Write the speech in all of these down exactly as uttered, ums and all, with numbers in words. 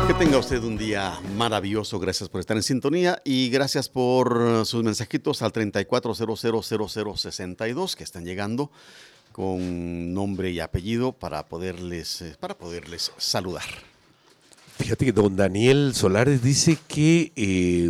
Que tenga usted un día maravilloso. Gracias por estar en sintonía y gracias por sus mensajitos al treinta y cuatro cero cero cero cero sesenta y dos que están llegando con nombre y apellido para poderles, para poderles saludar. Fíjate que don Daniel Solares dice que eh,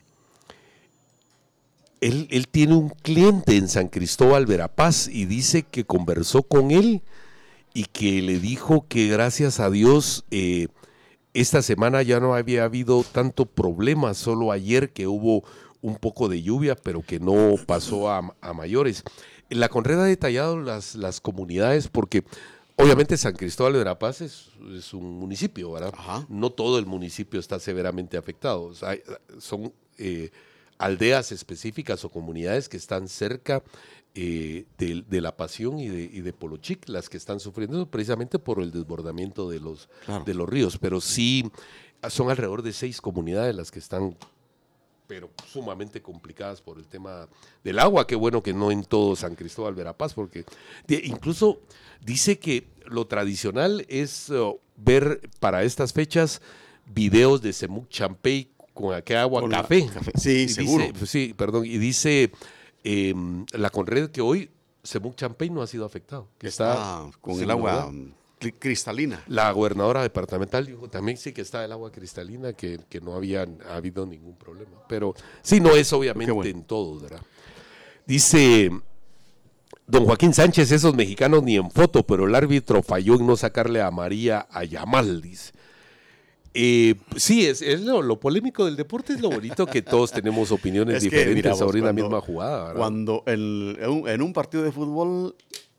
él, él tiene un cliente en San Cristóbal, Verapaz, y dice que conversó con él y que le dijo que gracias a Dios eh, esta semana ya no había habido tanto problema, solo ayer que hubo un poco de lluvia, pero que no pasó a, a mayores. La Conred ha detallado las, las comunidades porque obviamente San Cristóbal de Verapaz es, es un municipio, ¿verdad? Ajá. No todo el municipio está severamente afectado. O sea, son eh, aldeas específicas o comunidades que están cerca eh, de, de La Pasión y de, y de Polochic, las que están sufriendo precisamente por el desbordamiento de los, Claro. de los ríos. Pero sí, son alrededor de seis comunidades las que están pero sumamente complicadas por el tema del agua. Qué bueno que no en todo San Cristóbal Verapaz, porque de, incluso dice que lo tradicional es uh, ver para estas fechas videos de Semuc Champey con aquel agua Con café. café. Sí, y seguro. Dice, pues sí, perdón, y dice eh, la Conred que hoy Semuc Champey no ha sido afectado. Que Está, está con sin el agua novedad. cristalina. La gobernadora departamental dijo también sí que está el agua cristalina, que, que no había habido ningún problema. Pero sí, no es obviamente bueno. en todo, ¿verdad? Dice don Joaquín Sánchez, esos mexicanos ni en foto, pero el árbitro falló en no sacarle a María a Yamal, dice. Eh, sí, es, es lo, lo polémico del deporte, es lo bonito que todos tenemos opiniones Es que, diferentes mira, vos, sobre una cuando- misma jugada, ¿verdad? Cuando el- en, un, en un partido de fútbol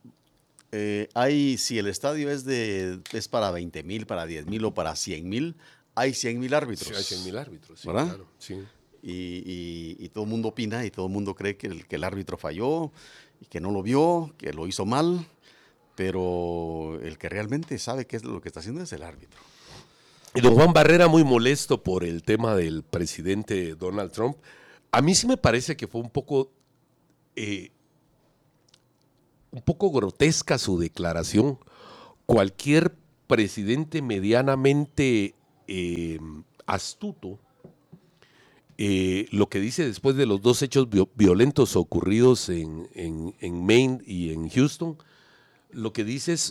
eh, hay, si el estadio es de es para veinte mil, para diez mil o para cien mil, hay cien mil árbitros. Sí, hay cien mil árbitros, sí, ¿verdad? claro, sí. Y, y- y todo el mundo opina y todo el mundo cree que el, que el árbitro falló y que no lo vio, que lo hizo mal, pero el que realmente sabe qué es lo que está haciendo es el árbitro. Y don Juan Barrera muy molesto por el tema del presidente Donald Trump. A mí sí me parece que fue un poco, eh, un poco grotesca su declaración. Cualquier presidente medianamente eh, astuto, eh, lo que dice después de los dos hechos vi- violentos ocurridos en, en, en Maine y en Houston, lo que dice es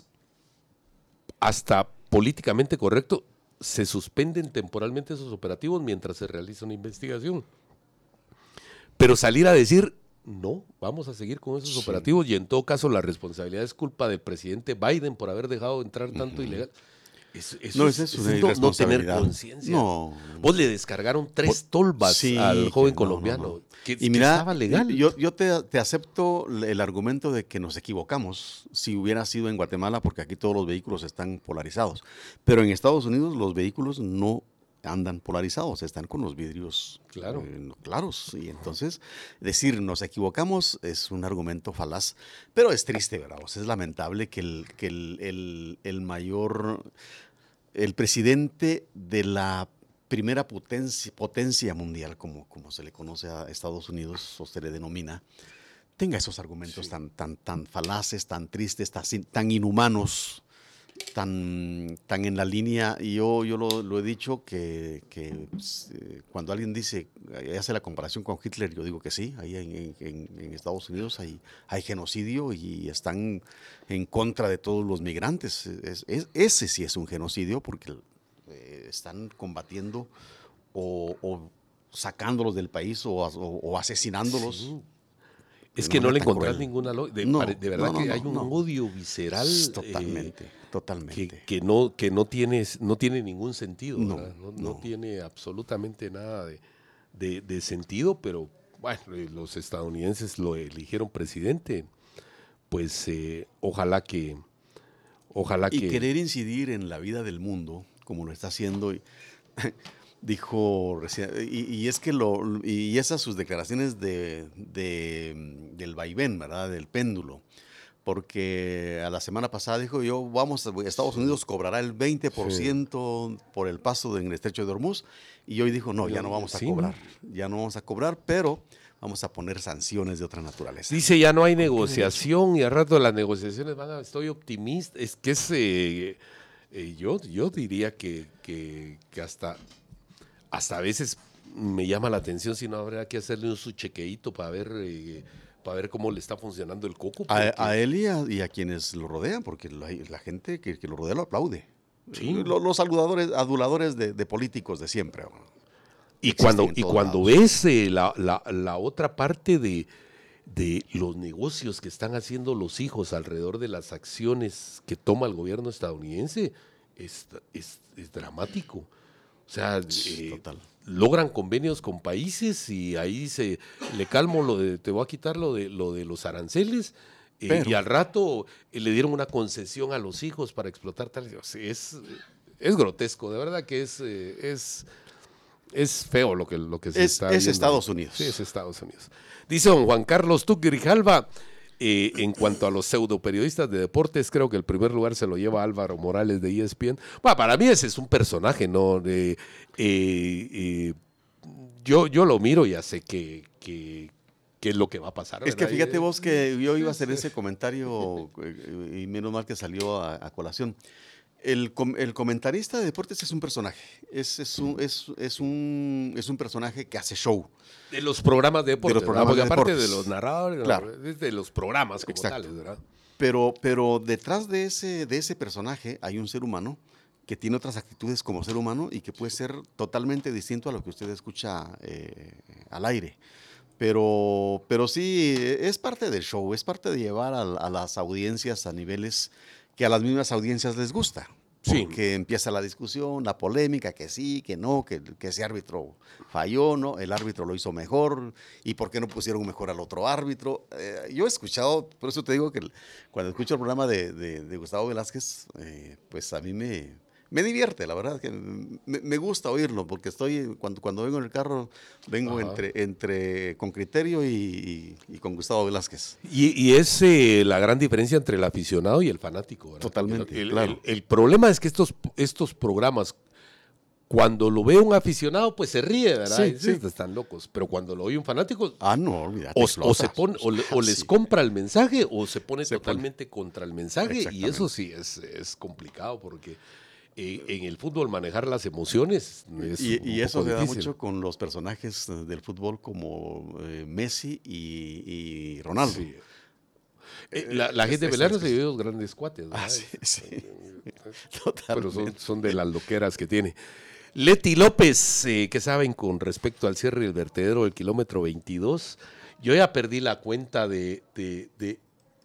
hasta políticamente correcto, se suspenden temporalmente esos operativos mientras se realiza una investigación. Pero salir a decir, no, vamos a seguir con esos Sí. operativos y en todo caso la responsabilidad es culpa del presidente Biden por haber dejado entrar tanto uh-huh. ilegal. Es, eso No, es, esa es es una no, no tener irresponsabilidad. conciencia. No. Vos le descargaron tres Vos- tolvas sí, al joven que no, colombiano. no, no. Que, Y que mira, estaba legal. yo, yo te, te acepto el argumento de que nos equivocamos si hubiera sido en Guatemala, porque aquí todos los vehículos están polarizados. Pero en Estados Unidos los vehículos no andan polarizados, están con los vidrios Claro. eh, claros. Y entonces decir nos equivocamos es un argumento falaz, pero es triste, ¿verdad? O sea, es lamentable que el, que el, el, el mayor, el presidente de la primera potencia, potencia mundial, como, como se le conoce a Estados Unidos o se le denomina, tenga esos argumentos Sí. tan, tan, tan falaces, tan tristes, tan, tan inhumanos, tan, tan en la línea. Y yo, yo lo, lo he dicho que, que pues, eh, cuando alguien dice, eh, hace la comparación con Hitler, yo digo que sí, ahí en, en, en Estados Unidos hay, hay genocidio y están en contra de todos los migrantes. Es, es, ese sí es un genocidio porque eh, están combatiendo o, o sacándolos del país o, o, o asesinándolos. Sí. Es que no, no le encontrás ninguna lógica. De, no, de verdad no, no, que no, hay un no. odio visceral. Totalmente, eh, totalmente. Que, que, no, que no, tiene, no tiene ningún sentido. No, no, no, no. tiene absolutamente nada de, de, de sentido, pero bueno, los estadounidenses lo eligieron presidente. Pues eh, ojalá que... Ojalá y que... querer incidir en la vida del mundo, como lo está haciendo... Y, dijo y, y es que lo y esas sus declaraciones de, de del vaivén, ¿verdad? Del péndulo, porque a la semana pasada dijo yo vamos a Estados sí. Unidos cobrará el veinte por ciento sí. por el paso en el estrecho de Hormuz y hoy dijo no, ya no vamos a sí, cobrar, ¿no? ya no vamos a cobrar, pero vamos a poner sanciones de otra naturaleza. Dice ya no hay negociación y al rato las negociaciones van a, estoy optimista, es que es eh, Eh, yo, yo diría que, que, que hasta, hasta a veces me llama la atención si no habría que hacerle un su chequeíto para ver, eh, para ver cómo le está funcionando el coco. A, a él y a, y a quienes lo rodean, porque la, la gente que, que lo rodea lo aplaude. Sí. Los, los saludadores, aduladores de, de políticos de siempre. Y cuando, y cuando ves eh, la, la, la otra parte de, de los negocios que están haciendo los hijos alrededor de las acciones que toma el gobierno estadounidense, es, es, es dramático. O sea, eh, Total. logran convenios con países y ahí se le calmo lo de, te voy a quitar lo de, lo de los aranceles. Eh, Pero, y al rato eh, le dieron una concesión a los hijos para explotar tal. O sea, es, es grotesco, de verdad que es, eh, es, es feo lo que, lo que se es, está es viendo. Estados Unidos. Sí, es Estados Unidos. Dice don Juan Carlos Tuc Grijalva, eh, en cuanto a los pseudo periodistas de deportes, creo que el primer lugar se lo lleva Álvaro Morales de E S P N. Bueno, para mí ese es un personaje, ¿no? De, eh, eh, yo, yo lo miro y ya sé que... que qué es lo que va a pasar. Es ¿verdad? que fíjate vos que yo iba a hacer ese comentario y menos mal que salió a, a colación. El, com, el comentarista de deportes es un personaje, es, es, un, es, es, un, es un personaje que hace show. De los programas de deportes, de los programas ¿verdad? de Aparte deportes. de los narradores, claro. de los programas como Exacto. tales, ¿verdad? Pero, pero detrás de ese, de ese personaje hay un ser humano que tiene otras actitudes como ser humano y que puede ser totalmente distinto a lo que usted escucha eh, al aire. Pero, pero sí, es parte del show, es parte de llevar a, a las audiencias a niveles que a las mismas audiencias les gusta. Porque sí. Empieza la discusión, la polémica, que sí, que no, que, que ese árbitro falló, ¿no? El árbitro lo hizo mejor, ¿y por qué no pusieron mejor al otro árbitro? Eh, yo he escuchado, por eso te digo que cuando escucho el programa de, de, de Gustavo Velázquez, eh, pues a mí me... Me divierte, la verdad, que me, me gusta oírlo, porque estoy, cuando, cuando vengo en el carro, vengo entre, entre con Criterio y, y, y con Gustavo Velázquez. Y, y es eh, la gran diferencia entre el aficionado y el fanático, ¿verdad? Totalmente, el, claro. El, el problema es que estos, estos programas, cuando lo ve un aficionado, pues se ríe, ¿verdad? Sí, sí. sí. Están locos. Pero cuando lo oye un fanático, ah, no, olvídate, o, o, se pone, o, le, o les sí. compra el mensaje o se pone se totalmente pone. contra el mensaje. Y eso sí es, es complicado porque... en el fútbol manejar las emociones es y, y eso se difícil. da mucho con los personajes del fútbol como eh, Messi y, y Ronaldo. Sí. Eh, la, la gente de Belardo se vive dos grandes cuates, ¿verdad? Ah, sí, sí. Totalmente. Pero son, son de las loqueras que tiene. Leti López, eh, ¿qué saben con respecto al cierre del vertedero del kilómetro veintidós? Yo ya perdí la cuenta de... de, de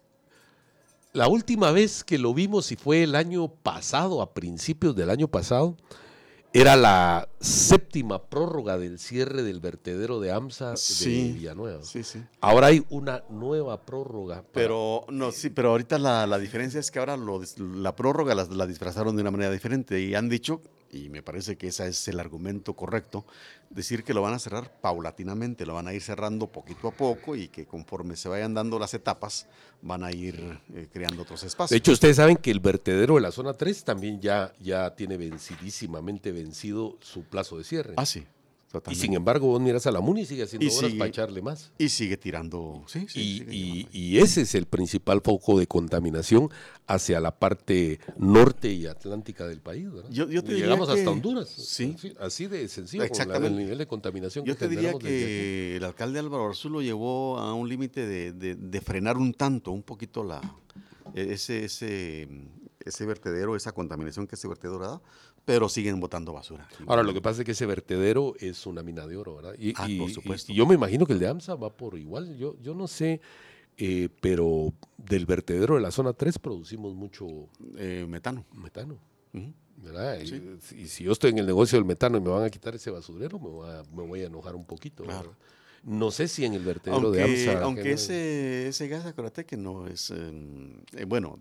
La última vez que lo vimos, y fue el año pasado, a principios del año pasado, era la séptima prórroga del cierre del vertedero de AMSA sí, de Villanueva. Sí, sí. Ahora hay una nueva prórroga. Para... Pero no, sí, pero ahorita la, la diferencia es que ahora lo, la prórroga la, la disfrazaron de una manera diferente y han dicho, y me parece que ese es el argumento correcto, decir que lo van a cerrar paulatinamente, lo van a ir cerrando poquito a poco y que conforme se vayan dando las etapas van a ir eh, creando otros espacios. De hecho, ustedes saben que el vertedero de la zona tres también ya, ya tiene vencidísimamente vencido su plazo de cierre. Ah, sí. Totalmente. Y sin embargo, vos miras a la MUNI y sigue haciendo y horas sigue, para echarle más. Y sigue tirando, sí, sí. Y, sigue y, y ese es el principal foco de contaminación hacia la parte norte y atlántica del país, ¿verdad? Yo, yo te Llegamos que, hasta Honduras. Sí. Así, así de sencillo, exactamente. Con la, el nivel de contaminación yo que te diría que el alcalde Álvaro Arzú lo llevó a un límite de, de, de frenar un tanto, un poquito la ese, ese, ese vertedero, esa contaminación que ese vertedero da, pero siguen botando basura. Ahora, lo que pasa es que ese vertedero es una mina de oro, ¿verdad? Y, ah, y, por supuesto. Y, y yo me imagino que el de AMSA va por igual. Yo, yo no sé, eh, pero del vertedero de la zona tres producimos mucho eh, metano. Metano. Uh-huh. ¿Verdad? Sí. Y, y si yo estoy en el negocio del metano y me van a quitar ese basurero, me voy a, me voy a enojar un poquito. Claro. ¿verdad? No sé si en el vertedero aunque, de AMSA... Aunque ese, ese gas, acuérdate que no es, eh, eh, bueno,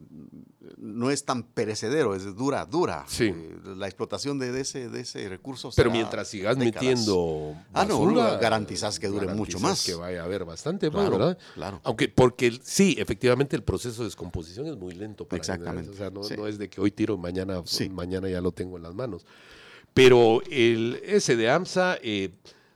no es tan perecedero, es dura, dura. Sí. Eh, la explotación de, de, ese, de ese recurso. Pero mientras sigas décadas. metiendo basura, ah, no, no, garantizas que dure mucho más. Que vaya a haber bastante claro, más, ¿verdad? Claro. Aunque, porque sí, efectivamente el proceso de descomposición es muy lento. Para Exactamente. O sea, no, sí. no es de que hoy tiro y mañana, sí. mañana ya lo tengo en las manos. Pero el ese de AMSA, eh,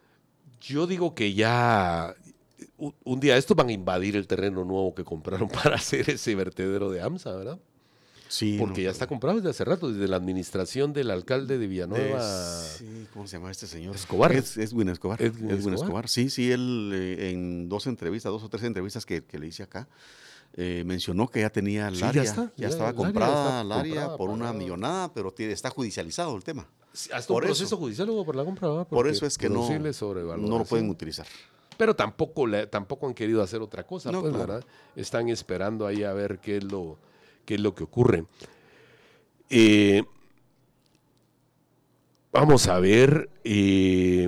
yo digo que ya... Un día estos van a invadir el terreno nuevo que compraron para hacer ese vertedero de AMSA, ¿verdad? Sí, porque no, ya está comprado desde hace rato, desde la administración del alcalde de Villanueva. Es, sí, ¿cómo se llama este señor? Escobar. Es, Edwin Escobar. Edwin Edwin Escobar. Escobar. Sí, sí, él eh, en dos entrevistas, dos o tres entrevistas que, que le hice acá, eh, mencionó que ya tenía el Sí, ya área, está, ya, ya estaba el área comprada está el área comprada, por una pagada. millonada, pero tiene, está judicializado el tema. Sí, hasta Por un proceso eso. judicial hubo por la compra, ¿verdad? Por Porque eso es que no, posible no lo sobrevaloración. pueden utilizar. Pero tampoco, le, tampoco han querido hacer otra cosa, No, pues, claro. ¿verdad? Están esperando ahí a ver qué es lo, qué es lo que ocurre. Eh, vamos a ver, eh,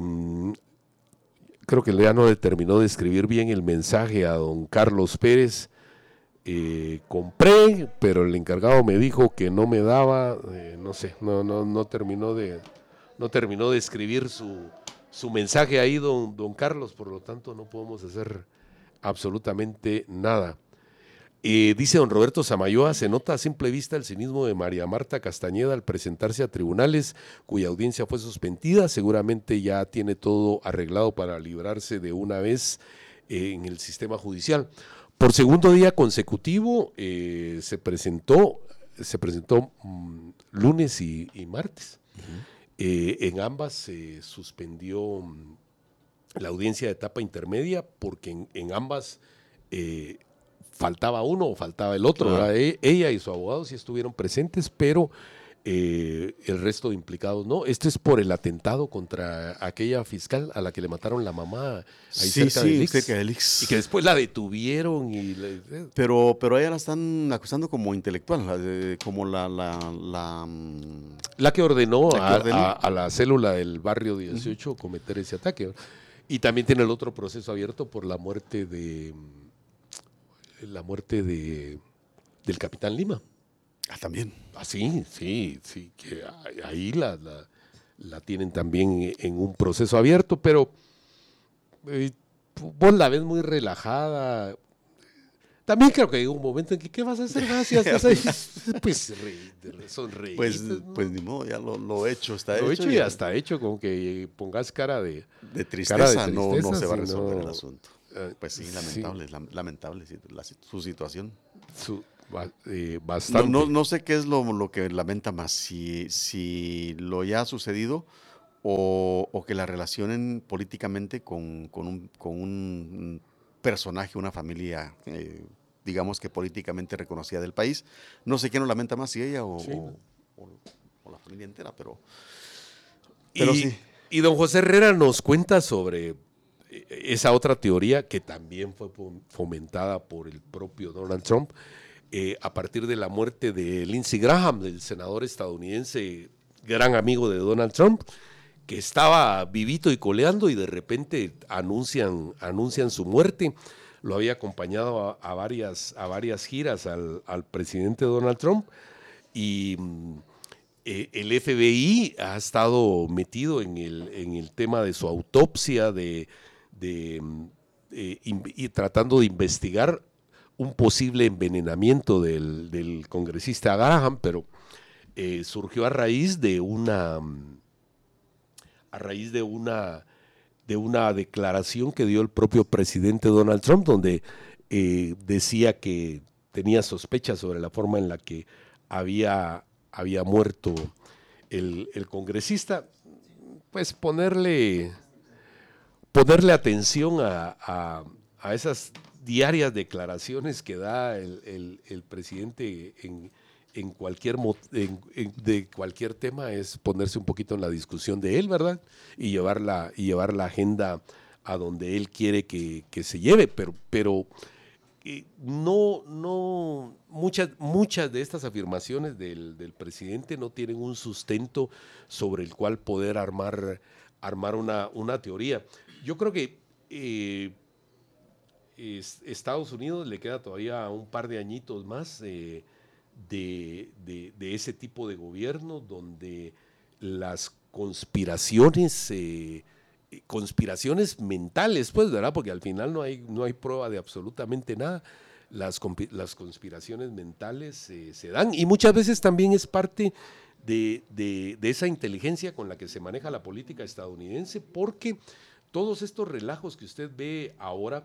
creo que ya no le terminó de escribir bien el mensaje a don Carlos Pérez. Eh, compré, pero el encargado me dijo que no me daba, eh, no sé, no, no, no terminó de, no terminó de escribir su, su mensaje ahí, don, don Carlos, por lo tanto no podemos hacer absolutamente nada. Eh, dice don Roberto Samayoa, se nota a simple vista el cinismo de María Marta Castañeda al presentarse a tribunales cuya audiencia fue suspendida, seguramente ya tiene todo arreglado para librarse de una vez eh, en el sistema judicial. Por segundo día consecutivo eh, se presentó, se presentó mmm, lunes y, y martes. Uh-huh. Eh, en ambas se suspendió mmm, la audiencia de etapa intermedia porque en, en ambas eh, faltaba uno o faltaba el otro. Claro. E- ella y su abogado sí estuvieron presentes, pero eh, el resto de implicados no. Esto es por el atentado contra aquella fiscal a la que le mataron la mamá ahí sí, cerca, sí, del Ix, cerca del Ix. y que después la detuvieron. Y le, eh. Pero, pero a ella la están acusando como intelectual, la de, como la... La, la, la que ordenó, la que ordenó. A, a, a la célula del barrio dieciocho uh-huh. cometer ese ataque. Y también tiene el otro proceso abierto por la muerte de... la muerte de del capitán Lima. Ah, también. Ah, sí, sí, sí, que ahí la, la, la tienen también en un proceso abierto, pero eh, vos la ves muy relajada. También creo que hay un momento en que, ¿qué vas a hacer? Vas y estás ahí, pues sonreír. Pues, ¿no? pues ni modo, ya lo, lo hecho está lo hecho. Lo hecho ya está hecho, con que pongas cara de... De tristeza, cara de tristeza no, no se va a resolver no, el asunto. Pues sí, lamentable, sí. lamentable la, su situación. Su, eh, bastante. No, no, no sé qué es lo, lo que lamenta más, si, si lo ya ha sucedido o, o que la relacionen políticamente con, con, un, con un personaje, una familia, eh, digamos que políticamente reconocida del país. No sé quién lo lamenta más, si ella o, sí. o, o, o la familia entera, pero, pero y, sí. Y don José Herrera nos cuenta sobre esa otra teoría que también fue fomentada por el propio Donald Trump, eh, a partir de la muerte de Lindsey Graham, del senador estadounidense, gran amigo de Donald Trump, que estaba vivito y coleando y de repente anuncian, anuncian su muerte. Lo había acompañado a, a, varias, a varias giras al, al presidente Donald Trump y eh, el F B I ha estado metido en el, en el tema de su autopsia, de... De, eh, y tratando de investigar un posible envenenamiento del, del congresista Graham, pero eh, surgió a raíz de una a raíz de una de una declaración que dio el propio presidente Donald Trump, donde eh, decía que tenía sospechas sobre la forma en la que había, había muerto el, el congresista. Pues ponerle ponerle atención a, a, a esas diarias declaraciones que da el, el, el presidente en, en cualquier en, en, de cualquier tema es ponerse un poquito en la discusión de él, ¿verdad? Y llevar la, y llevar la agenda a donde él quiere que, que se lleve, pero, pero eh, no, no, muchas, muchas de estas afirmaciones del, del presidente no tienen un sustento sobre el cual poder armar, armar una, una teoría. Yo creo que eh, es, Estados Unidos le queda todavía un par de añitos más eh, de, de, de ese tipo de gobierno donde las conspiraciones, eh, conspiraciones mentales, pues, ¿verdad? Porque al final no hay, no hay prueba de absolutamente nada. Las, las conspiraciones mentales eh, se dan y muchas veces también es parte de, de, de esa inteligencia con la que se maneja la política estadounidense, porque todos estos relajos que usted ve ahora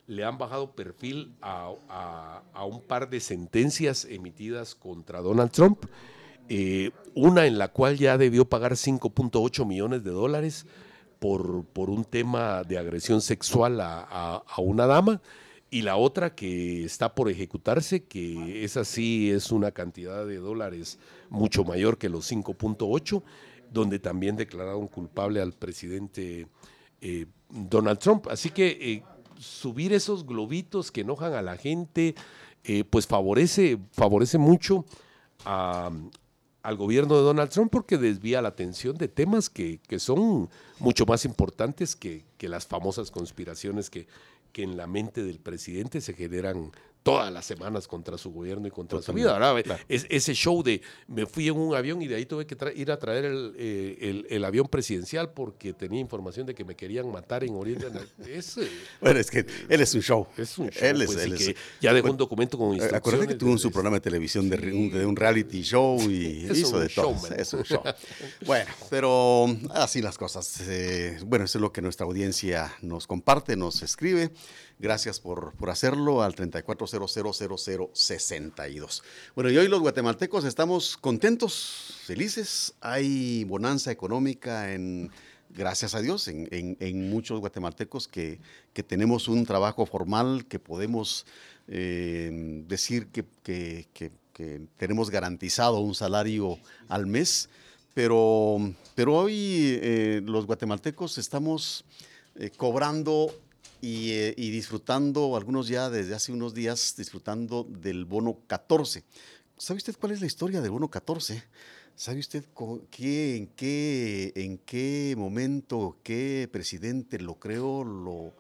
le han bajado perfil a, a, a un par de sentencias emitidas contra Donald Trump, eh, una en la cual ya debió pagar cinco punto ocho millones de dólares por, por un tema de agresión sexual a, a, a una dama, y la otra que está por ejecutarse, que esa sí es una cantidad de dólares mucho mayor que los cinco punto ocho, donde también declararon culpable al presidente eh, Donald Trump. Así que eh, subir esos globitos que enojan a la gente, eh, pues favorece, favorece mucho a, al gobierno de Donald Trump, porque desvía la atención de temas que, que son mucho más importantes que, que las famosas conspiraciones que, que en la mente del presidente se generan todas las semanas contra su gobierno y contra Totalmente. su vida. Ahora, claro. es, ese show de me fui en un avión y de ahí tuve que ir a traer el, eh, el, el avión presidencial porque tenía información de que me querían matar en Oriente. Es, bueno, es que él es un show. Es un show. Él pues, es, él que es, ya dejó bueno, un documento con instrucciones. Acuérdate que tuvo en su programa de televisión de, sí. un, de un reality show y es hizo de todo. Showman. Es un show. Bueno, pero así las cosas. Eh, bueno, eso es lo que nuestra audiencia nos comparte, nos escribe. Gracias por, por hacerlo al treinta y cuatro cero cero cero cero sesenta y dos. Bueno, y hoy los guatemaltecos estamos contentos, felices. Hay bonanza económica, en, gracias a Dios, en, en, en muchos guatemaltecos que, que tenemos un trabajo formal, que podemos eh, decir que, que, que, que tenemos garantizado un salario al mes. Pero, pero hoy eh, los guatemaltecos estamos eh, cobrando Y, eh, y disfrutando, algunos ya desde hace unos días, disfrutando del bono catorce. ¿Sabe usted cuál es la historia del bono catorce? ¿Sabe usted qué, en, qué, en qué momento, qué presidente lo creó, lo,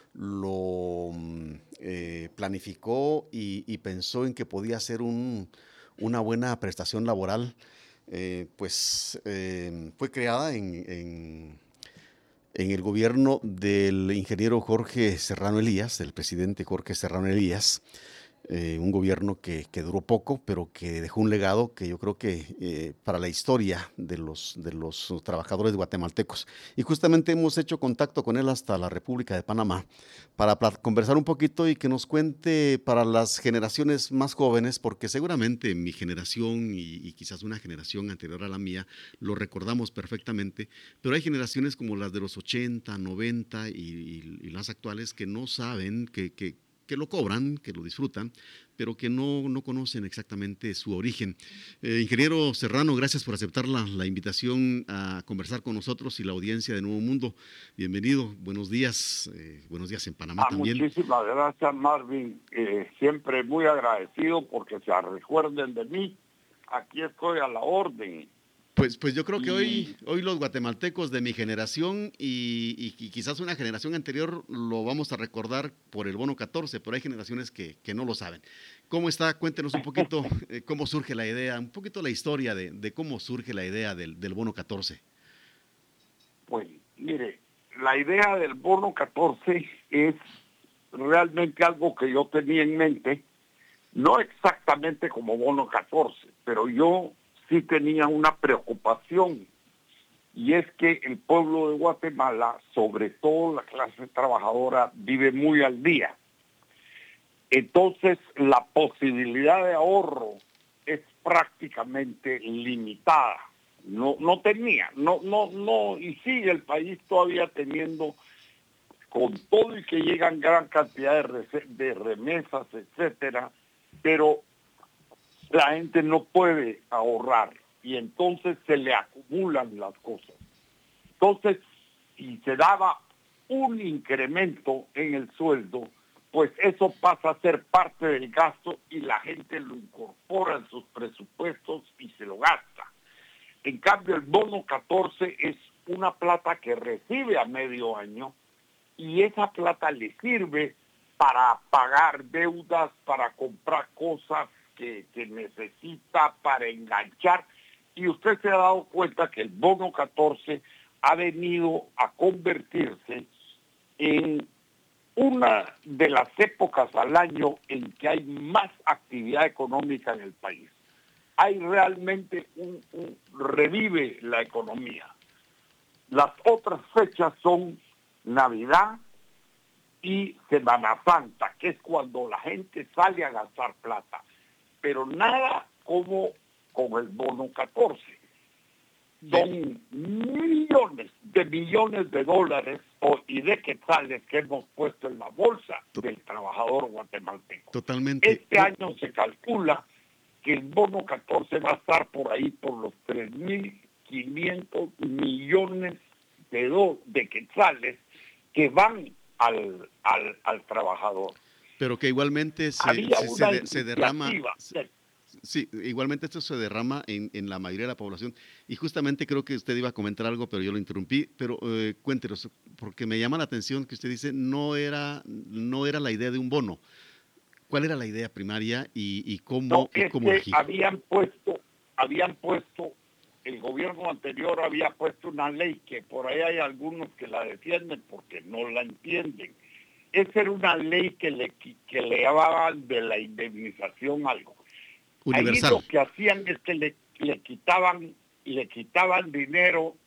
lo eh, planificó y, y pensó en que podía ser un, una buena prestación laboral? Eh, pues eh, fue creada en... en en el gobierno del ingeniero Jorge Serrano Elías, del presidente Jorge Serrano Elías, eh, un gobierno que, que duró poco, pero que dejó un legado que yo creo que eh, para la historia de los, de los trabajadores guatemaltecos. Y justamente hemos hecho contacto con él hasta la República de Panamá para conversar un poquito y que nos cuente para las generaciones más jóvenes, porque seguramente mi generación y, y quizás una generación anterior a la mía lo recordamos perfectamente, pero hay generaciones como las de los ochenta, noventa y, y, y las actuales que no saben que, que que lo cobran, que lo disfrutan, pero que no, no conocen exactamente su origen. Eh, ingeniero Serrano, gracias por aceptar la, la invitación a conversar con nosotros y la audiencia de Nuevo Mundo. Bienvenido, buenos días, eh, buenos días en Panamá ah, también. Muchísimas gracias, Marvin. Eh, siempre muy agradecido porque se recuerden de mí. Aquí estoy a la orden. Pues, pues yo creo que hoy, hoy los guatemaltecos de mi generación y, y, y quizás una generación anterior lo vamos a recordar por el bono catorce, pero hay generaciones que, que no lo saben. ¿Cómo está? Cuéntenos un poquito eh, cómo surge la idea, un poquito la historia de, de cómo surge la idea del, del bono catorce. Pues mire, la idea del bono catorce es realmente algo que yo tenía en mente, no exactamente como bono catorce, pero yo sí tenía una preocupación, y es que el pueblo de Guatemala, sobre todo la clase trabajadora, vive muy al día. Entonces, la posibilidad de ahorro es prácticamente limitada. No, no tenía, no, no, no, y sigue el país todavía teniendo, con todo y que llegan gran cantidad de, de remesas, etcétera, pero la gente no puede ahorrar y entonces se le acumulan las cosas. Entonces, si se daba un incremento en el sueldo, pues eso pasa a ser parte del gasto y la gente lo incorpora en sus presupuestos y se lo gasta. En cambio, el bono catorce es una plata que recibe a medio año y esa plata le sirve para pagar deudas, para comprar cosas Que, que necesita, para enganchar, y usted se ha dado cuenta que el bono catorce ha venido a convertirse en una de las épocas al año en que hay más actividad económica en el país. Hay realmente un, un revive la economía. Las otras fechas son Navidad y Semana Santa, que es cuando la gente sale a gastar plata. Pero nada como con el bono catorce. Son millones de millones de dólares o, y de quetzales que hemos puesto en la bolsa del trabajador guatemalteco. Totalmente. Este año se calcula que el bono catorce va a estar por ahí por los tres mil quinientos millones de, do, de quetzales que van al, al, al trabajador. Pero que igualmente se, se, se, de, se derrama... Se, Sí, igualmente esto se derrama en, en la mayoría de la población. Y justamente creo que usted iba a comentar algo, pero yo lo interrumpí. Pero eh, cuéntenos, porque me llama la atención que usted dice no era, no era la idea de un bono. ¿Cuál era la idea primaria y, y cómo, no, y es cómo que agir? habían puesto, habían puesto, el gobierno anterior había puesto una ley que por ahí hay algunos que la defienden porque no la entienden. Esa era una ley que le, que le llamaban de la indemnización algo. Universal. Ahí lo que hacían es que le, le quitaban le quitaban dinero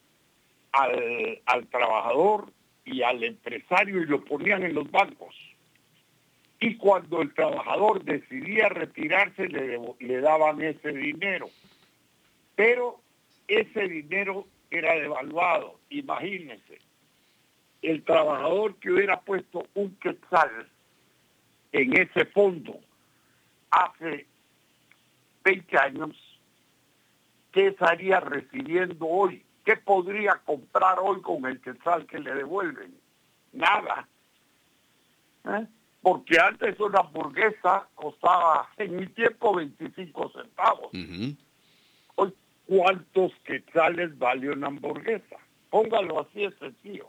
al, al trabajador y al empresario y lo ponían en los bancos. Y cuando el trabajador decidía retirarse, le, le daban ese dinero. Pero ese dinero era devaluado. Imagínense, el trabajador que hubiera puesto un quetzal en ese fondo hace veinte años, ¿qué estaría recibiendo hoy? ¿Qué podría comprar hoy con el quetzal que le devuelven? Nada. ¿Eh? Porque antes una hamburguesa costaba, en mi tiempo, veinticinco centavos. Uh-huh. Hoy, ¿cuántos quetzales vale una hamburguesa? Póngalo así de sencillo.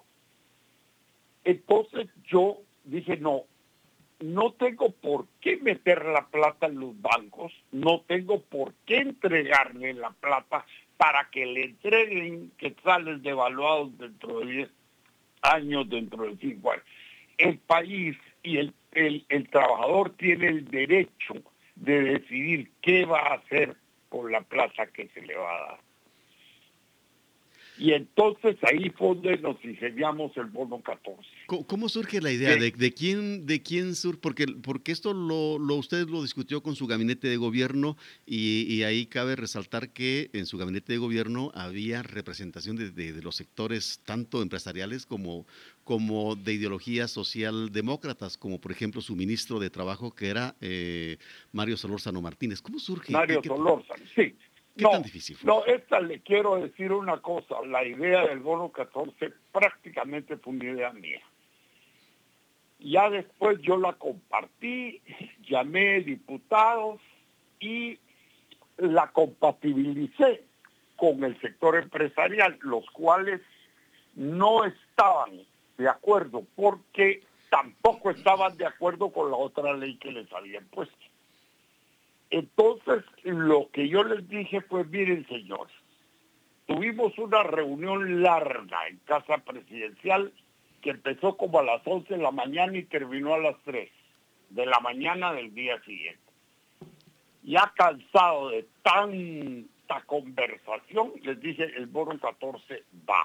Entonces yo dije, no, no tengo por qué meter la plata en los bancos, no tengo por qué entregarle la plata para que le entreguen quetzales devaluados dentro de diez años, dentro de cinco años. El país y el, el, el trabajador tiene el derecho de decidir qué va a hacer con la plata que se le va a dar. Y entonces ahí fue donde nos diseñamos el bono catorce. ¿Cómo surge la idea? ¿De, de quién de quién surge? Porque, porque esto lo, lo usted lo discutió con su gabinete de gobierno y, y ahí cabe resaltar que en su gabinete de gobierno había representación de, de, de los sectores tanto empresariales como, como de ideologías socialdemócratas, como por ejemplo su ministro de Trabajo que era eh, Mario Solórzano Martínez. ¿Cómo surge? Mario ¿Qué, Solórzano, sí. ¿Qué no, tan difícil fue? No, esta le quiero decir una cosa. La idea del bono catorce prácticamente fue una idea mía. Ya después yo la compartí, llamé diputados y la compatibilicé con el sector empresarial, los cuales no estaban de acuerdo porque tampoco estaban de acuerdo con la otra ley que les habían puesto. Entonces, lo que yo les dije fue, miren señores, tuvimos una reunión larga en Casa Presidencial que empezó como a las once de la mañana y terminó a las tres de la mañana del día siguiente. Ya cansado de tanta conversación, les dije, el bono catorce va.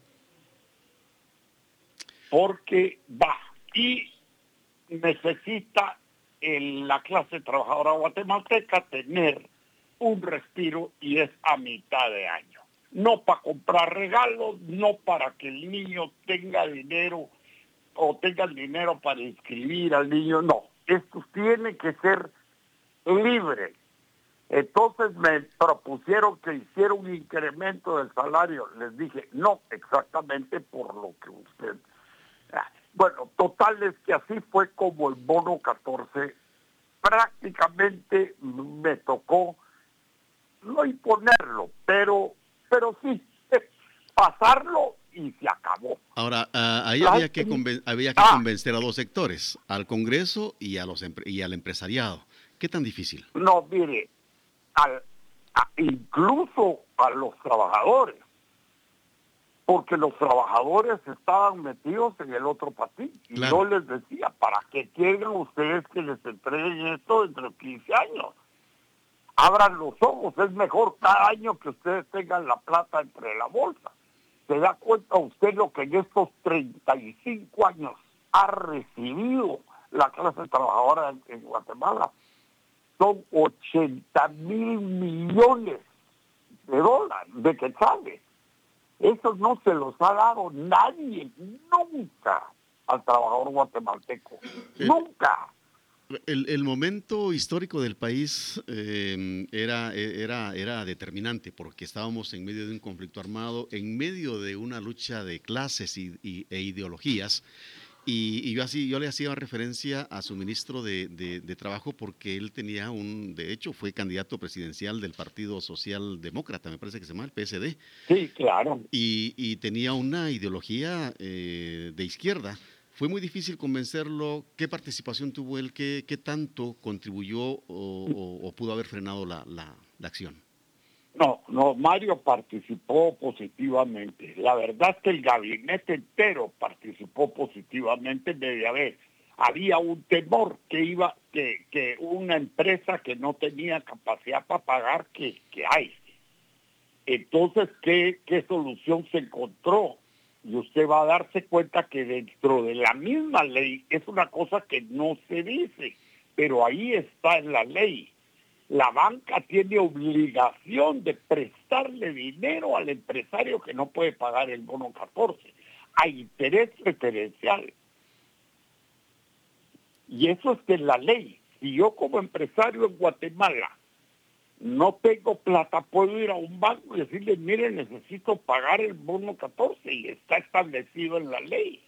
Porque va. Y necesita en la clase trabajadora guatemalteca tener un respiro y es a mitad de año. No para comprar regalos, no para que el niño tenga dinero o tenga el dinero para inscribir al niño, no. Esto tiene que ser libre. Entonces me propusieron que hiciera un incremento del salario. Les dije, no exactamente por lo que usted... Bueno, total es que así fue como el bono catorce prácticamente me tocó no imponerlo, pero pero sí pasarlo y se acabó. Ahora, uh, ahí había que, conven- había que ah, convencer a dos sectores, al Congreso y, a los empre- y al empresariado. ¿Qué tan difícil? No, mire, al, a, incluso a los trabajadores, porque los trabajadores estaban metidos en el otro patín. Y claro, yo les decía, ¿para qué quieren ustedes que les entreguen esto dentro de quince años? Abran los ojos, es mejor cada año que ustedes tengan la plata entre la bolsa. ¿Se da cuenta usted lo que en estos treinta y cinco años ha recibido la clase trabajadora en, en Guatemala son ochenta mil millones de dólares, de quetzales. Eso no se los ha dado nadie, nunca, al trabajador guatemalteco. El, nunca. El, el momento histórico del país eh, era, era, era determinante porque estábamos en medio de un conflicto armado, en medio de una lucha de clases y, y, e ideologías. Y, y yo, así, yo le hacía referencia a su ministro de, de, de Trabajo porque él tenía un, de hecho fue candidato presidencial del Partido Socialdemócrata, me parece que se llama, el P S D. Sí, claro. Y, y tenía una ideología eh, de izquierda. Fue muy difícil convencerlo. ¿Qué participación tuvo él? ¿Qué, qué tanto contribuyó o, o, o pudo haber frenado la, la, la acción? No, no, Mario participó positivamente. La verdad es que el gabinete entero participó positivamente. Debe haber. Había un temor que iba, que, que una empresa que no tenía capacidad para pagar, que, que hay. Entonces, ¿qué, ¿qué solución se encontró? Y usted va a darse cuenta que dentro de la misma ley es una cosa que no se dice, pero ahí está en la ley. La banca tiene obligación de prestarle dinero al empresario que no puede pagar el bono catorce, a interés preferencial. Y eso está en la ley. Si yo como empresario en Guatemala no tengo plata, puedo ir a un banco y decirle, mire, necesito pagar el bono catorce, y está establecido en la ley.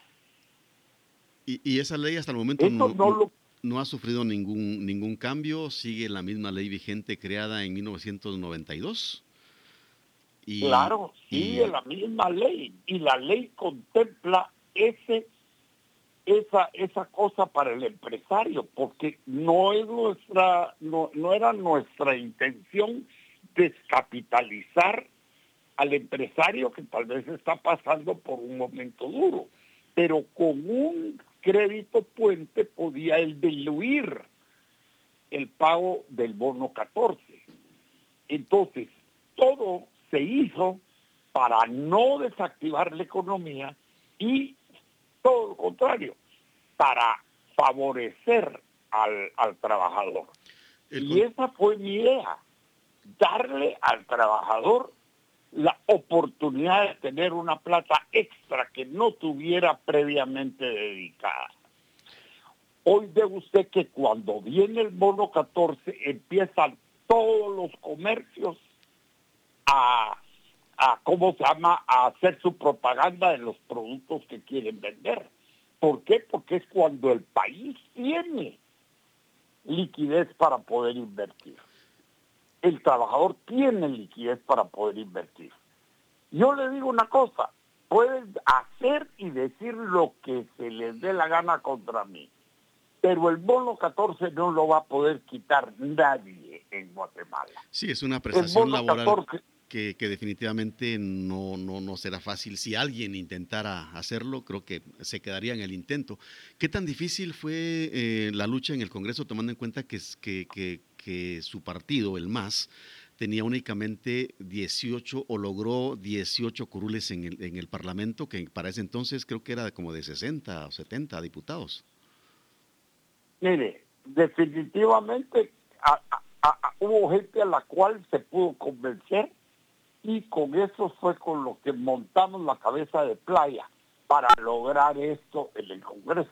Y, y esa ley hasta el momento Eso no, no lo... no ha sufrido ningún, ningún cambio, sigue la misma ley vigente creada en mil novecientos noventa y dos. Y, claro, sigue y... la misma ley, y la ley contempla ese esa esa cosa para el empresario, porque no es nuestra no, no era nuestra intención descapitalizar al empresario que tal vez está pasando por un momento duro, pero con un crédito puente podía él diluir el pago del bono catorce. Entonces, todo se hizo para no desactivar la economía y todo lo contrario, para favorecer al, al trabajador. El... Y esa fue mi idea, darle al trabajador la oportunidad de tener una plata extra que no tuviera previamente dedicada. Hoy ve usted que cuando viene el bono catorce empiezan todos los comercios a, a ¿cómo se llama?, a hacer su propaganda de los productos que quieren vender. ¿Por qué? Porque es cuando el país tiene liquidez para poder invertir. El trabajador tiene liquidez para poder invertir. Yo le digo una cosa, pueden hacer y decir lo que se les dé la gana contra mí, pero el bono catorce no lo va a poder quitar nadie en Guatemala. Sí, es una prestación laboral catorce... que, que definitivamente no, no, no será fácil. Si alguien intentara hacerlo, creo que se quedaría en el intento. ¿Qué tan difícil fue eh, la lucha en el Congreso, tomando en cuenta que, que, que, que su partido, el M A S, tenía únicamente dieciocho o logró dieciocho curules en el, en el Parlamento, que para ese entonces creo que era como de sesenta o setenta diputados? Mire, definitivamente a, a, a, hubo gente a la cual se pudo convencer, y con eso fue con lo que montamos la cabeza de playa para lograr esto en el Congreso,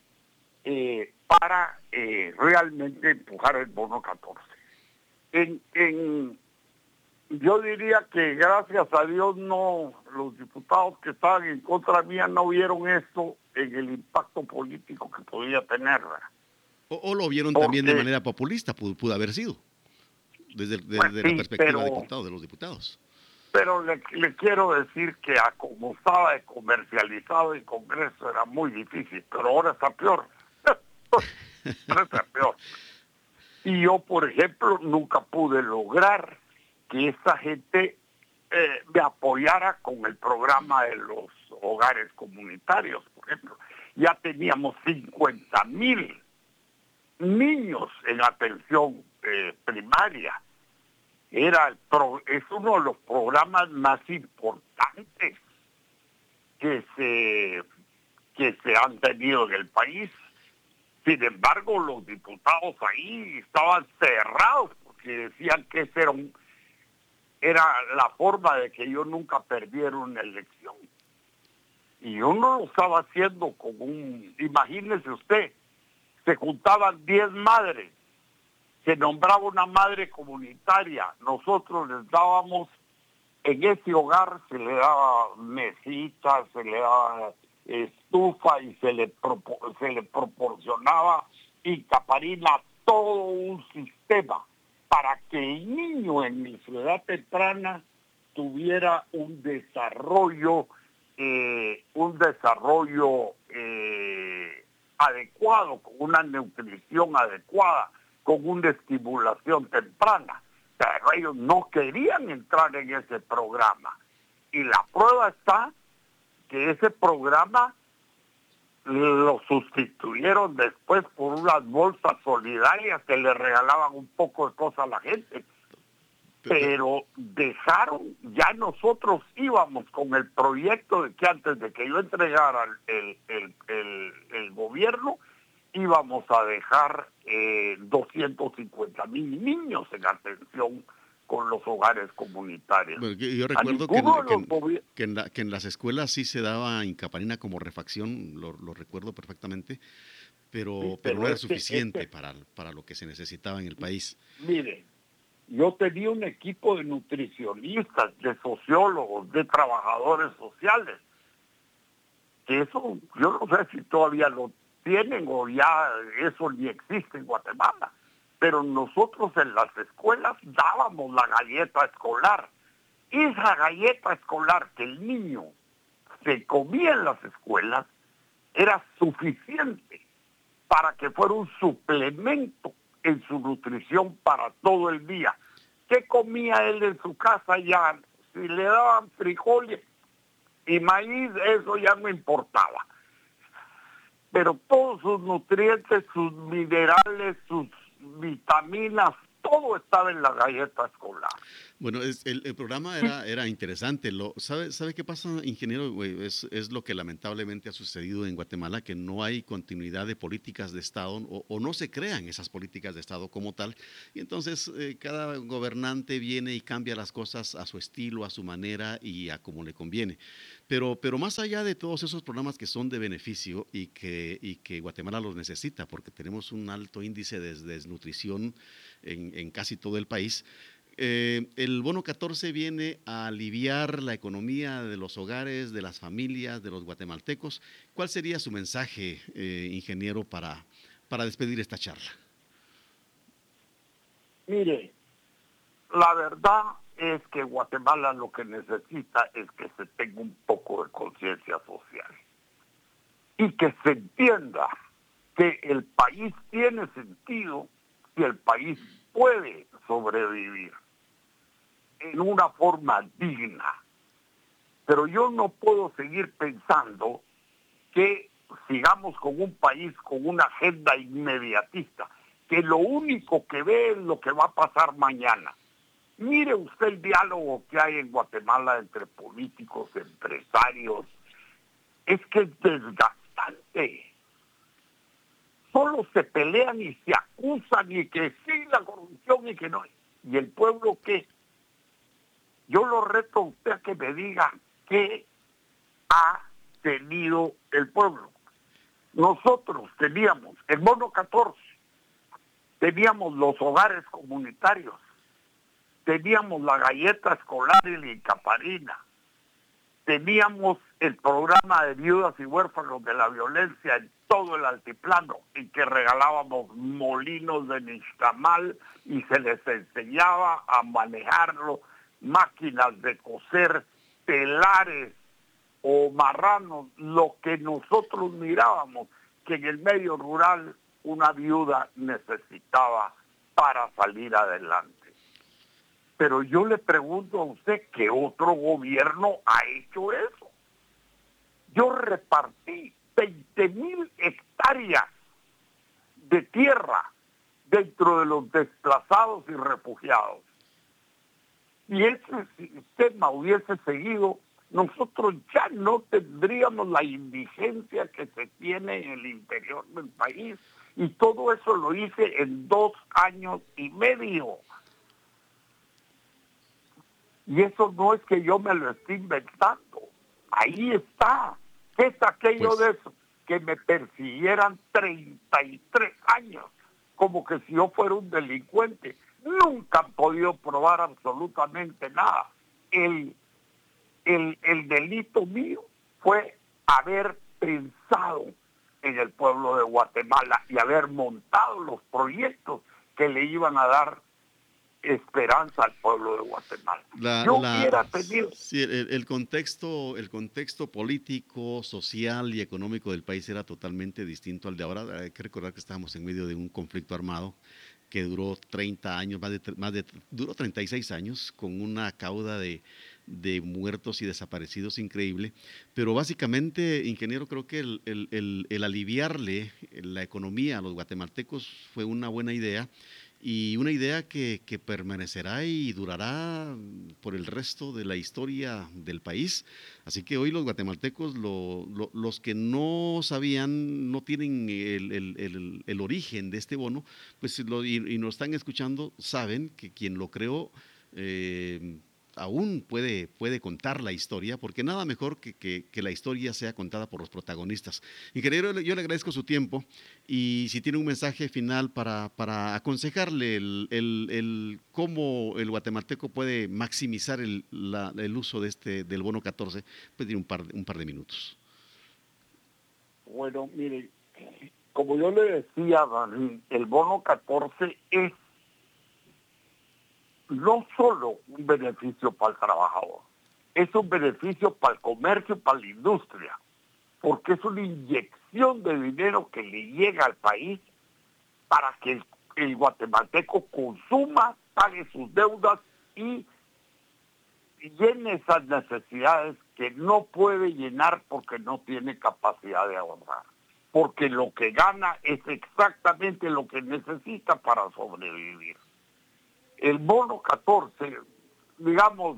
eh, para eh, realmente empujar el bono catorce. En, en, yo diría que gracias a Dios no, los diputados que estaban en contra mía no vieron esto en el impacto político que podía tener. O, o lo vieron Porque, también de manera populista, pudo, pudo haber sido, desde, desde pues sí, la perspectiva de, diputado, de los diputados. Pero le, le quiero decir que a como estaba de comercializado el Congreso era muy difícil, pero ahora está peor. Ahora está peor. Y yo, por ejemplo, nunca pude lograr que esa gente eh, me apoyara con el programa de los hogares comunitarios, por ejemplo. Ya teníamos cincuenta mil niños en atención eh, primaria. Era el pro, es uno de los programas más importantes que se que se han tenido en el país. Sin embargo, los diputados ahí estaban cerrados porque decían que ese era, un, era la forma de que yo nunca perdiera una elección. Y yo no lo estaba haciendo con un... Imagínese usted, se juntaban diez madres, se nombraba una madre comunitaria, nosotros les dábamos, en ese hogar se le daba mesitas, se le daba estufa y se le, se le proporcionaba y caparina, todo un sistema para que el niño en mi ciudad temprana tuviera un desarrollo, eh, un desarrollo eh, adecuado, con una nutrición adecuada, con una estimulación temprana. Pero ellos no querían entrar en ese programa. Y la prueba está que ese programa lo sustituyeron después por unas bolsas solidarias que le regalaban un poco de cosas a la gente. Pero dejaron, ya nosotros íbamos con el proyecto de que antes de que yo entregara el, el, el, el gobierno, íbamos a dejar eh, doscientos cincuenta mil niños en atención con los hogares comunitarios. Bueno, yo recuerdo que en, que, en, que, en la, que en las escuelas sí se daba incaparina como refacción, lo, lo recuerdo perfectamente, pero, sí, pero, pero no era este, suficiente este, para, para lo que se necesitaba en el país. Mire, yo tenía un equipo de nutricionistas, de sociólogos, de trabajadores sociales, que eso yo no sé si todavía lo tienen o ya eso ni existe en Guatemala. Pero nosotros en las escuelas dábamos la galleta escolar. Esa galleta escolar que el niño se comía en las escuelas era suficiente para que fuera un suplemento en su nutrición para todo el día. ¿Qué comía él en su casa ya? Si le daban frijoles y maíz, eso ya no importaba. Pero todos sus nutrientes, sus minerales, sus vitaminas, todo estaba en la galleta escolar. Bueno, es, el, el programa era, era interesante. Lo, ¿sabe, ¿Sabe qué pasa, ingeniero? Es, es lo que lamentablemente ha sucedido en Guatemala, que no hay continuidad de políticas de Estado o, o no se crean esas políticas de Estado como tal. Y entonces eh, cada gobernante viene y cambia las cosas a su estilo, a su manera y a como le conviene. Pero, pero más allá de todos esos programas que son de beneficio y que, y que Guatemala los necesita, porque tenemos un alto índice de desnutrición en, en casi todo el país, Eh, el bono catorce viene a aliviar la economía de los hogares, de las familias, de los guatemaltecos. ¿Cuál sería su mensaje, eh, ingeniero, para, para despedir esta charla? Mire, la verdad es que Guatemala lo que necesita es que se tenga un poco de conciencia social y que se entienda que el país tiene sentido si el país puede sobrevivir en una forma digna. Pero yo no puedo seguir pensando que sigamos con un país con una agenda inmediatista, que lo único que ve es lo que va a pasar mañana. Mire usted el diálogo que hay en Guatemala entre políticos, empresarios. Es que es desgastante. Solo se pelean y se acusan y que sí la corrupción y que no. ¿Y el pueblo qué? Yo lo reto a usted a que me diga qué ha tenido el pueblo. Nosotros teníamos el bono catorce, teníamos los hogares comunitarios, teníamos la galleta escolar y la incaparina, teníamos el programa de viudas y huérfanos de la violencia en todo el altiplano, en que regalábamos molinos de nixtamal y se les enseñaba a manejarlo, máquinas de coser, telares o marranos, lo que nosotros mirábamos que en el medio rural una viuda necesitaba para salir adelante. Pero yo le pregunto a usted, ¿qué otro gobierno ha hecho eso? Yo repartí veinte mil hectáreas de tierra dentro de los desplazados y refugiados. Si ese sistema hubiese seguido, nosotros ya no tendríamos la indigencia que se tiene en el interior del país. Y todo eso lo hice en dos años y medio. Y eso no es que yo me lo esté inventando. Ahí está. ¿Qué es aquello Pues, de eso? Que me persiguieran treinta y tres años, como que si yo fuera un delincuente. Nunca han podido probar absolutamente nada. El, el, el delito mío fue haber pensado en el pueblo de Guatemala y haber montado los proyectos que le iban a dar esperanza al pueblo de Guatemala. La, Yo la, hubiera tenido... sí, el, el contexto, el contexto político, social y económico del país era totalmente distinto al de ahora. Hay que recordar que estábamos en medio de un conflicto armado que duró treinta años, más de, más de duró treinta y seis años, con una cauda de, de muertos y desaparecidos increíble. Pero básicamente, ingeniero, creo que el, el, el, el aliviarle la economía a los guatemaltecos fue una buena idea. Y una idea que, que permanecerá y durará por el resto de la historia del país. Así que hoy los guatemaltecos, lo, lo, los que no sabían, no tienen el, el, el, el origen de este bono, pues lo, y, y nos están escuchando, saben que quien lo creó eh, aún puede, puede contar la historia, porque nada mejor que, que, que la historia sea contada por los protagonistas. Ingeniero, yo le agradezco su tiempo y si tiene un mensaje final para, para aconsejarle el, el, el cómo el guatemalteco puede maximizar el, la, el uso de este, del bono catorce, pues tiene un par, un par de minutos. Bueno, mire, como yo le decía, el bono catorce es no solo un beneficio para el trabajador, es un beneficio para el comercio y para la industria, porque es una inyección de dinero que le llega al país para que el, el guatemalteco consuma, pague sus deudas y llene esas necesidades que no puede llenar porque no tiene capacidad de ahorrar. Porque lo que gana es exactamente lo que necesita para sobrevivir. El bono catorce, digamos,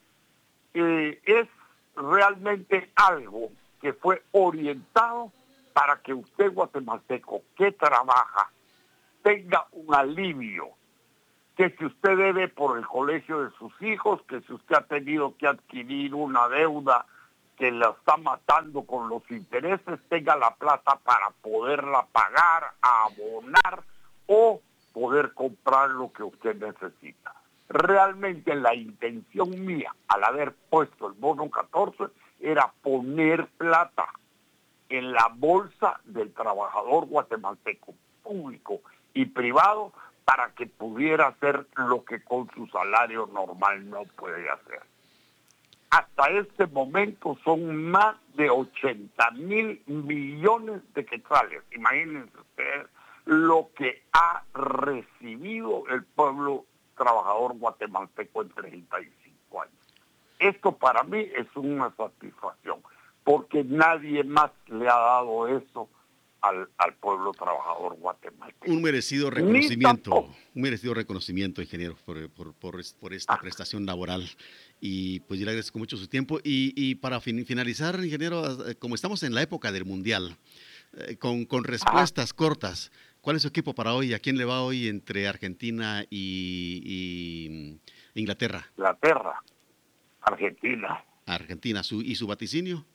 eh, es realmente algo que fue orientado para que usted, guatemalteco, que trabaja, tenga un alivio, que si usted debe por el colegio de sus hijos, que si usted ha tenido que adquirir una deuda que la está matando con los intereses, tenga la plata para poderla pagar, abonar o poder comprar lo que usted necesita. Realmente la intención mía al haber puesto el bono catorce era poner plata en la bolsa del trabajador guatemalteco, público y privado, para que pudiera hacer lo que con su salario normal no puede hacer. Hasta este momento son más de ochenta mil millones de quetzales. Imagínense ustedes lo que ha recibido el pueblo trabajador guatemalteco en treinta y cinco años. Esto para mí es una satisfacción, porque nadie más le ha dado eso al, al pueblo trabajador guatemalteco. Un merecido reconocimiento, un merecido reconocimiento, ingeniero, por, por, por, por esta ah. prestación laboral. Y pues yo le agradezco mucho su tiempo. Y, y para fin, finalizar, ingeniero, como estamos en la época del Mundial, eh, con, con respuestas ah. cortas, ¿cuál es su equipo para hoy? ¿A quién le va hoy entre Argentina y, y Inglaterra? Inglaterra, Argentina. Argentina, ¿Su, ¿y su vaticinio?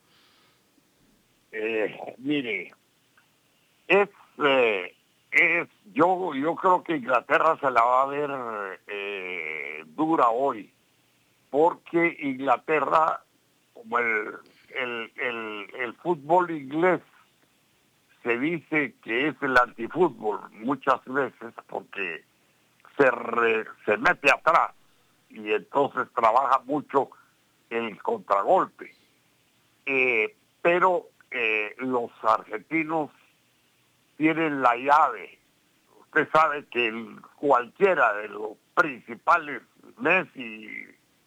Eh, mire, es, eh, es yo, yo creo que Inglaterra se la va a ver eh, dura hoy, porque Inglaterra, como el, el, el, el fútbol inglés, se dice que es el antifútbol muchas veces porque se, re, se mete atrás y entonces trabaja mucho el contragolpe. Eh, pero eh, los argentinos tienen la llave. Usted sabe que el, cualquiera de los principales, Messi,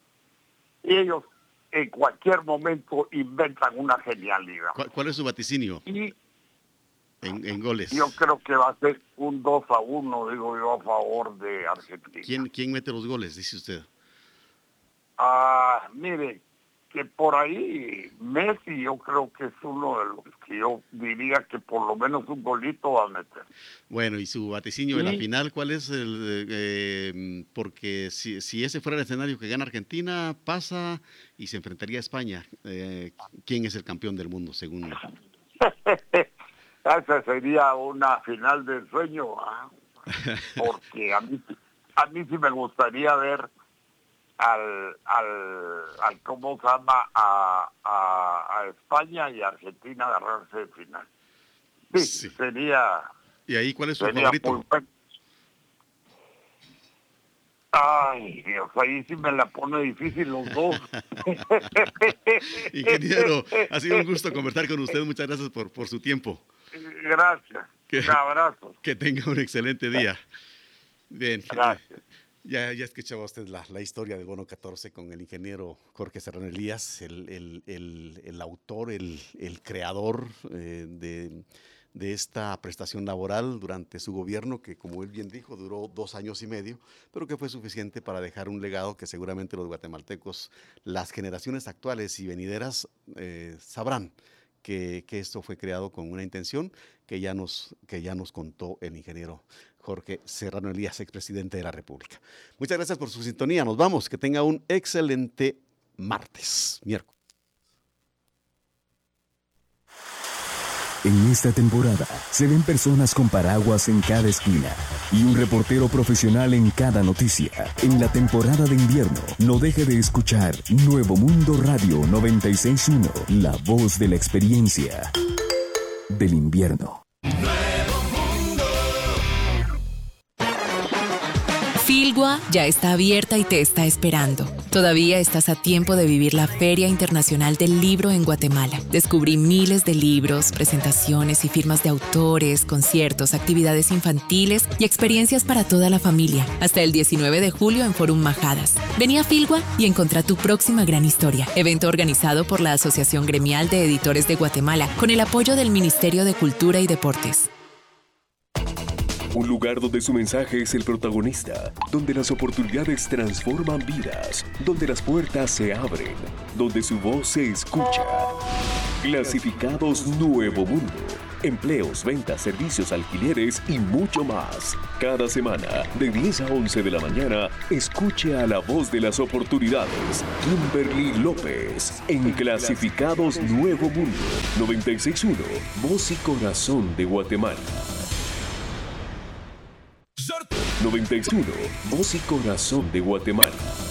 ellos en cualquier momento inventan una genialidad. ¿Cuál, cuál es su vaticinio? Y en, en goles. Yo creo que va a ser un dos a uno, digo yo, a favor de Argentina. ¿Quién, quién mete los goles, dice usted? Ah, mire, que por ahí Messi yo creo que es uno de los que yo diría que por lo menos un golito va a meter. Bueno, y su vaticinio Sí. de la final, ¿cuál es el? Eh, porque si, si ese fuera el escenario que gana Argentina, pasa y se enfrentaría a España. Eh, ¿Quién es el campeón del mundo, según? Esa sería una final de sueño, ¿ah? Porque a mí, a mí sí me gustaría ver al, al, al ¿cómo se llama? A, a, a España y Argentina agarrarse de final. Sí, Sí. sería... ¿Y ahí cuál es su sería favorito? muy bueno. Ay, Dios, ahí sí me la pone difícil los dos. Ingeniero, ha sido un gusto conversar con usted. Muchas gracias por, por su tiempo. Gracias. Que- Un abrazo. Que tenga un excelente día. Bien. Gracias. Ya, ya escuchaba usted la, la historia del bono catorce con el ingeniero Jorge Serrano Elías, el, el, el, el autor, el, el creador eh, de, de esta prestación laboral durante su gobierno, que como él bien dijo, duró dos años y medio, pero que fue suficiente para dejar un legado que seguramente los guatemaltecos, las generaciones actuales y venideras, eh, sabrán que, que esto fue creado con una intención que ya nos, que ya nos contó el ingeniero Jorge Serrano Elías, expresidente de la República. Muchas gracias por su sintonía. Nos vamos. Que tenga un excelente martes, miércoles. En esta temporada se ven personas con paraguas en cada esquina y un reportero profesional en cada noticia. En la temporada de invierno, no deje de escuchar Nuevo Mundo Radio noventa y seis punto uno, la voz de la experiencia del invierno. Filgua ya está abierta y te está esperando. Todavía estás a tiempo de vivir la Feria Internacional del Libro en Guatemala. Descubrí miles de libros, presentaciones y firmas de autores, conciertos, actividades infantiles y experiencias para toda la familia. Hasta el diecinueve de julio en Forum Majadas. Vení a Filgua y encontrá tu próxima gran historia. Evento organizado por la Asociación Gremial de Editores de Guatemala con el apoyo del Ministerio de Cultura y Deportes. Un lugar donde su mensaje es el protagonista, donde las oportunidades transforman vidas, donde las puertas se abren, donde su voz se escucha. Clasificados Nuevo Mundo. Empleos, ventas, servicios, alquileres y mucho más. Cada semana, de diez a once de la mañana, escuche a la voz de las oportunidades, Kimberly López, en Clasificados Nuevo Mundo, noventa y seis punto uno, voz y corazón de Guatemala. noventa y uno, voz y corazón de Guatemala.